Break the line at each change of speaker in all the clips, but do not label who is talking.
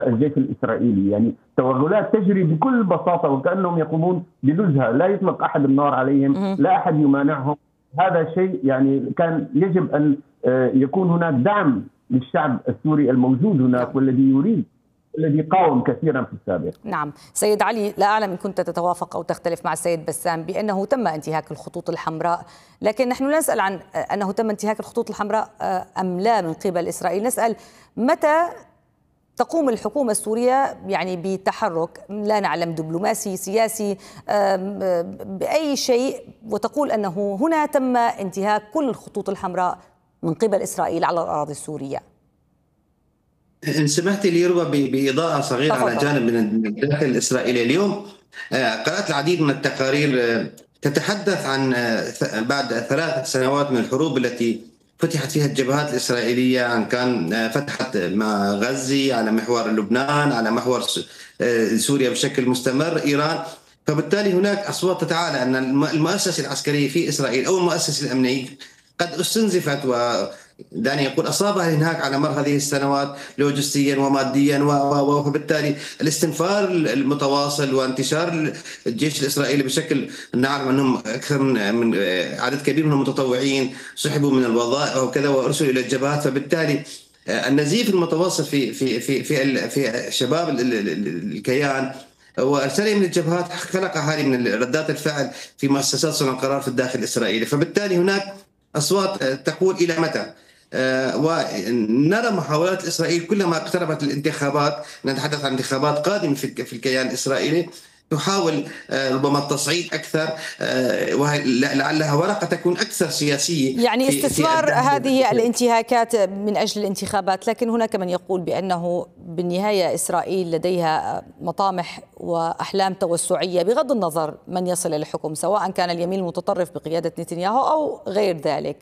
الجيش الإسرائيلي. يعني توغلات تجري بكل بساطة وكأنهم يقومون بنزهة، لا يطلق أحد النار عليهم، لا أحد يمانعهم. هذا شيء يعني كان يجب أن يكون هناك دعم للشعب السوري الموجود هناك والذي يريد، الذي قاوم كثيرا في السابق.
نعم سيد علي، لا أعلم إن كنت تتوافق أو تختلف مع السيد بسام بأنه تم انتهاك الخطوط الحمراء، لكن نحن لا نسأل عن أنه تم انتهاك الخطوط الحمراء أم لا من قبل إسرائيل، نسأل متى تقوم الحكومة السورية يعني بتحرك لا نعلم دبلوماسي سياسي بأي شيء وتقول أنه هنا تم انتهاك كل الخطوط الحمراء من قبل إسرائيل على الأراضي السورية.
إن سمحت لي ربما بإضاءة صغيرة على جانب من الداخل الإسرائيلي. اليوم قرأت العديد من التقارير تتحدث عن بعد 3 سنوات من الحروب التي فتحت فيها الجبهات الإسرائيلية، أن كان فتحت مع غزة، على محور لبنان، على محور سوريا بشكل مستمر، إيران. فبالتالي هناك أصوات تتعالى أن المؤسسة العسكرية في إسرائيل أو المؤسسة الأمنية قد استنزفت دعني يقول أصابها الإنهاك على مر هذه السنوات لوجستيا وماديا، وبالتالي الاستنفار المتواصل وانتشار الجيش الإسرائيلي بشكل نعلم أنهم أكثر من عدد كبير من المتطوعين سحبوا من الوظائف وكذا وأرسلوا إلى الجبهات. فبالتالي النزيف المتواصل في شباب الكيان وارسالهم من الجبهات خلق هذه من ردات الفعل في مؤسسات صنع القرار في الداخل الإسرائيلي. فبالتالي هناك أصوات تقول إلى متى؟ ونرى محاولات إسرائيل كلما اقتربت الانتخابات، نتحدث عن انتخابات قادمة في الكيان الإسرائيلي، تحاول ربما التصعيد أكثر ولعلها ورقة تكون أكثر سياسية،
يعني استثمار هذه الانتهاكات من أجل الانتخابات. لكن هناك من يقول بأنه بالنهاية إسرائيل لديها مطامح وأحلام توسعية بغض النظر من يصل للحكم، سواء كان اليمين المتطرف بقيادة نتنياهو أو غير ذلك.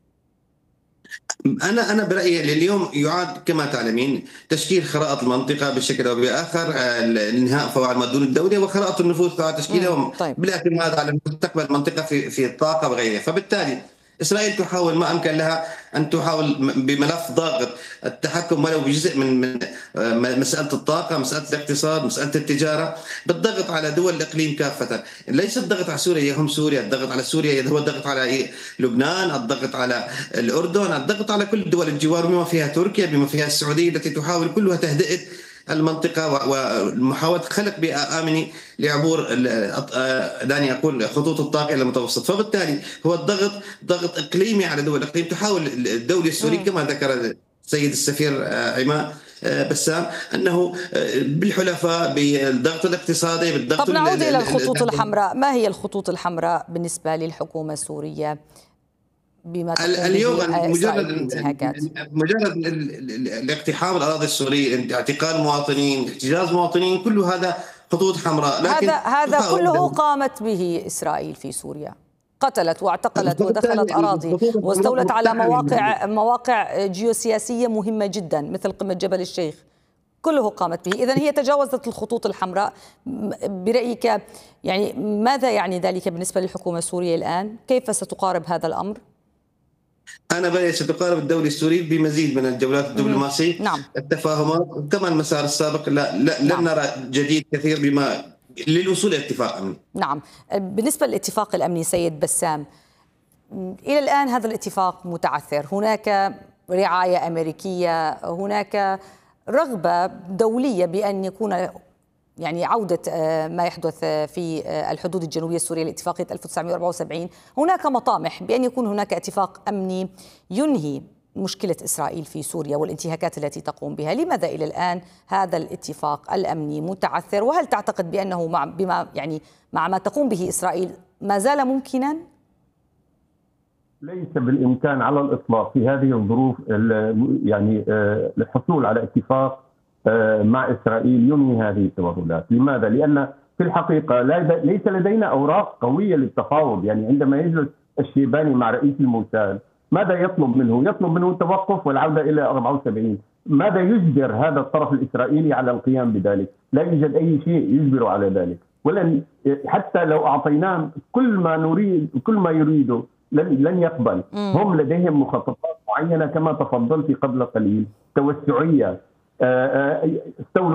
أنا برأيي اليوم يعاد كما تعلمين تشكيل خرائط المنطقة بشكل أو بآخر، انهاء فواعل المدون الدولي وخرائط النفوذ على تشكيلهم بالاعتماد على مستقبل المنطقة في الطاقة وغيرها. فبالتالي إسرائيل تحاول ما أمكن لها أن تحاول بملف ضاغط التحكم ولو بجزء من مسألة الطاقة، مسألة الاقتصاد، مسألة التجارة، بالضغط على دول الإقليم كافة. ليس الضغط على سوريا يهم سوريا، الضغط على سوريا هو الضغط على لبنان، الضغط على الأردن، الضغط على كل دول الجوار بما فيها تركيا، بما فيها السعودية التي تحاول كلها تهدئة المنطقة ومحاولة خلق بيئة آمنة لعبور دعني أقول خطوط الطاقة إلى المتوسط. فبالتالي هو الضغط ضغط إقليمي على دول الإقليم. تحاول الدولة السورية كما ذكر السيد السفير عماد بسام أنه بالحلفاء بالضغط الاقتصادي بالضغط.
طب نعود إلى الخطوط الحمراء، ما هي الخطوط الحمراء بالنسبة للحكومة السورية بما
اليوم؟ مجرد الاقتحام الأراضي السورية، اعتقال مواطنين، احتجاز مواطنين، كل هذا خطوط حمراء. لكن
هذا كله قامت به إسرائيل في سوريا، قتلت واعتقلت ودخلت أراضي واستولت على مواقع جيوسياسية مهمة جدا مثل قمة جبل الشيخ، كله قامت به. إذن هي تجاوزت الخطوط الحمراء برأيك. يعني ماذا يعني ذلك بالنسبة للحكومة السورية الآن؟ كيف ستقارب هذا الأمر؟
أنا برأيي ستقارب الدولة السورية بمزيد من الجولات الدبلوماسية،
نعم.
التفاهمات كما المسار السابق. لن نرى جديد كثير بما للوصول إلى اتفاق أمني.
نعم. بالنسبة للاتفاق الأمني سيد بسام، إلى الآن هذا الاتفاق متعثر، هناك رعاية أمريكية، هناك رغبة دولية بأن يكون يعني عودة ما يحدث في الحدود الجنوبية السورية لاتفاقية 1974، هناك مطامح بأن يكون هناك اتفاق أمني ينهي مشكلة إسرائيل في سوريا والانتهاكات التي تقوم بها. لماذا إلى الآن هذا الاتفاق الأمني متعثر؟ وهل تعتقد بأنه مع ما تقوم به إسرائيل ما زال ممكنا؟
ليس بالإمكان على الإطلاق في هذه الظروف يعني الحصول على اتفاق مع إسرائيل ينهي هذه التوغلات. لماذا؟ لأن في الحقيقة ليس لدينا أوراق قوية للتفاوض. يعني عندما يجلس الشيباني مع رئيس الموساد ماذا يطلب منه؟ يطلب منه التوقف والعودة إلى 74. ماذا يجبر هذا الطرف الإسرائيلي على القيام بذلك؟ لا يوجد أي شيء يجبر على ذلك، ولن حتى لو أعطيناه كل ما نريد كل ما يريده لن يقبل. هم لديهم مخططات معينة كما تفضلت قبل قليل توسعية. استولوا